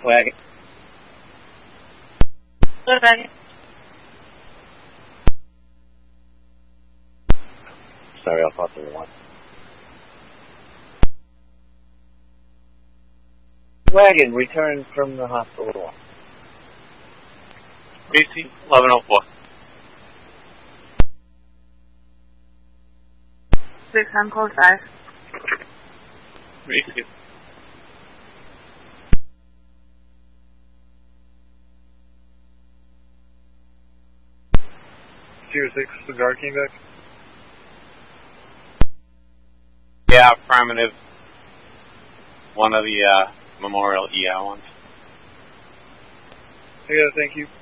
Wagon. Good wagon. Sorry, I'll Hospital 1. Wagon, return from the Hospital 1. BC 1104. 6 on call 5. BC. Tier 6, the guard came back. Yeah, affirmative. One of the Memorial ER ones. Yeah, thank you.